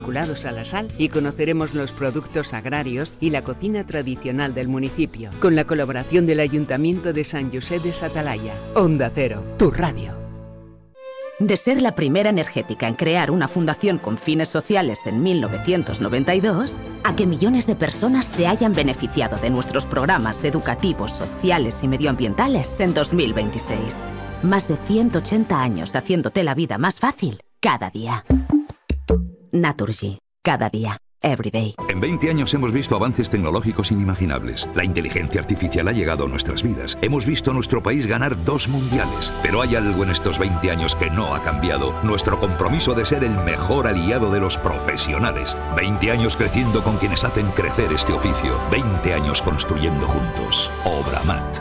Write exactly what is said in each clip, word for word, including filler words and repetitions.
vinculados a la sal y conoceremos los productos agrarios y la cocina tradicional del municipio, con la colaboración del Ayuntamiento de San José de Satalaya. Onda Cero, tu radio. De ser la primera energética en crear una fundación con fines sociales en mil novecientos noventa y dos, a que millones de personas se hayan beneficiado de nuestros programas educativos, sociales y medioambientales en dos mil veintiséis. Más de ciento ochenta años haciéndote la vida más fácil cada día. Naturgy. Cada día. Everyday. En veinte años hemos visto avances tecnológicos inimaginables. La inteligencia artificial ha llegado a nuestras vidas. Hemos visto a nuestro país ganar dos mundiales. Pero hay algo en estos veinte años que no ha cambiado. Nuestro compromiso de ser el mejor aliado de los profesionales. veinte años creciendo con quienes hacen crecer este oficio. veinte años construyendo juntos. Obramat.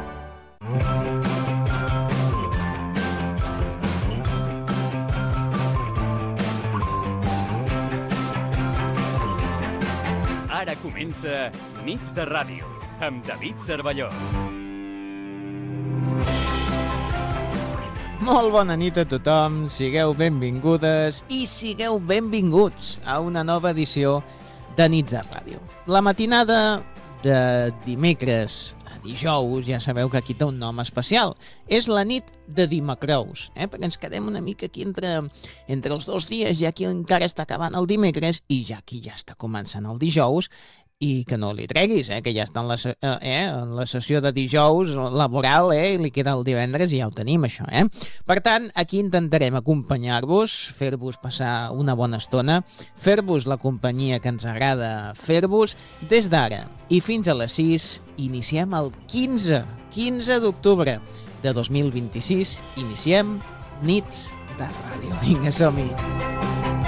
Ara comença Nits de Ràdio, amb David Cervelló. Molt bona nit a tothom, sigueu benvingudes i sigueu benvinguts a una nova edició de Nits de Ràdio. La matinada de dimecres a dijous, ja sabeu que aquí té un nom especial. És la nit de dimecrous, eh? perquè ens quedem una mica aquí entre, entre els dos dies, ja que encara està acabant el dimecres i ja aquí ja està començant el dijous, i que no li treguis, eh? que ja està en la, eh? en la sessió de dijous laboral, eh? i li queda el divendres i ja ho tenim, això. Eh? Per tant, aquí intentarem acompanyar-vos, fer-vos passar una bona estona, fer-vos la companyia que ens agrada fer-vos. Des d'ara i fins a les sis iniciem el quinze, quinze d'octubre de dos mil vint-i-sis, iniciem Nits de Ràdio. Vinga, som-hi!